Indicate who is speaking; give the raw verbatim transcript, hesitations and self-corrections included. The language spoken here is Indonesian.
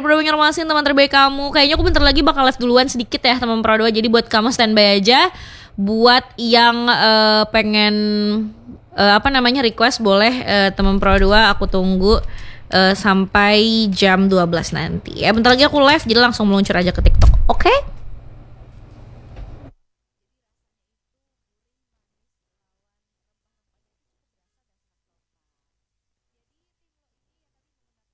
Speaker 1: Pro dua ngamasin teman terbaik kamu. Kayaknya aku bentar lagi bakal live duluan sedikit ya teman Pro dua. Jadi buat kamu standby aja. Buat yang uh, pengen uh, apa namanya request boleh uh, teman Pro dua aku tunggu uh, sampai jam dua belas nanti. Ya bentar lagi aku live jadi langsung meluncur aja ke TikTok. Oke? Okay?